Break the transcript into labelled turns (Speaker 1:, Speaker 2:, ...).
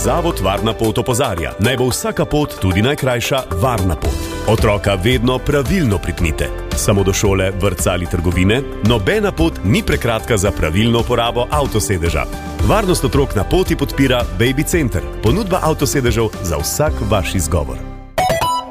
Speaker 1: Zavod Varna pot opozarja, naj bo vsaka pot, tudi najkrajša, varna pot. Otroka vedno pravilno pripnite. Samo do šole, vrtca ali trgovine, nobena pot ni prekratka za pravilno uporabo avtosedeža. Varnost otrok na poti podpira Baby Center, ponudba avtosedežev za vsak vaš izgovor.